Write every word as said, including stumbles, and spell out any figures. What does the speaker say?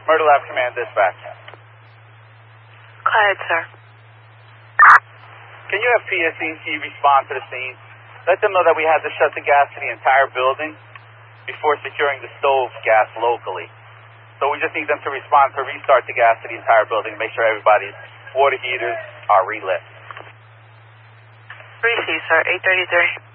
Murder Lab Command Dispatch. Go ahead, sir. Can you have P S E T respond to the scene? Let them know that we had to shut the gas to the entire building before securing the stove gas locally. So we just need them to respond to restart the gas to the entire building and make sure everybody's water heaters are relit. Receive, sir. eight thirty-three.